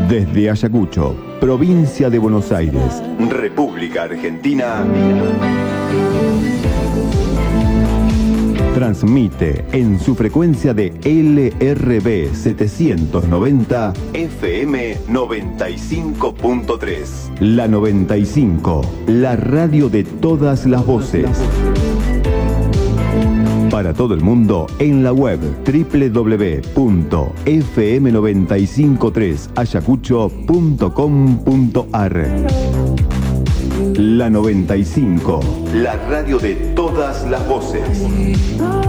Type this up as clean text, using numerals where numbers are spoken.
Desde Ayacucho, provincia de Buenos Aires, República Argentina, transmite en su frecuencia de LRB 790 FM 95.3. La 95, la radio de todas las voces. Para todo el mundo en la web www.fm953ayacucho.com.ar. La 95, la radio de todas las voces.